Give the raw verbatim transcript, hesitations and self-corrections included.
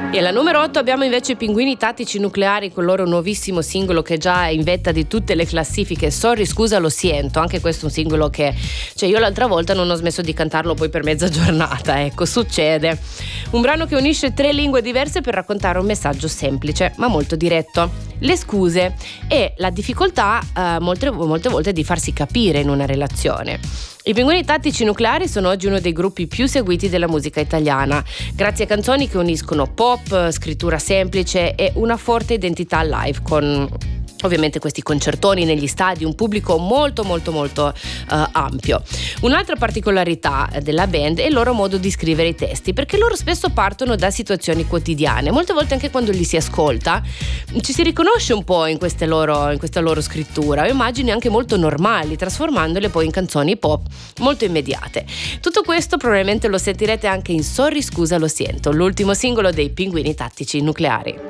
E alla numero otto abbiamo invece i Pinguini Tattici Nucleari con il loro nuovissimo singolo che già è in vetta di tutte le classifiche. Sorry, scusa, lo siento. Anche questo è un singolo che, cioè, io l'altra volta non ho smesso di cantarlo poi per mezza giornata, ecco, succede. Un brano che unisce tre lingue diverse per raccontare un messaggio semplice ma molto diretto: le scuse e la difficoltà eh, molte, molte volte di farsi capire in una relazione. I Pinguini Tattici Nucleari sono oggi uno dei gruppi più seguiti della musica italiana, grazie a canzoni che uniscono pop, scrittura semplice e una forte identità live, con ovviamente questi concertoni negli stadi, un pubblico molto molto molto uh, ampio. Un'altra particolarità della band è il loro modo di scrivere i testi, perché loro spesso partono da situazioni quotidiane. Molte volte anche quando li si ascolta ci si riconosce un po' in queste loro, in questa loro scrittura, o immagini anche molto normali, trasformandole poi in canzoni pop molto immediate. Tutto questo probabilmente lo sentirete anche in Sorry, scusa, lo siento, l'ultimo singolo dei Pinguini Tattici Nucleari.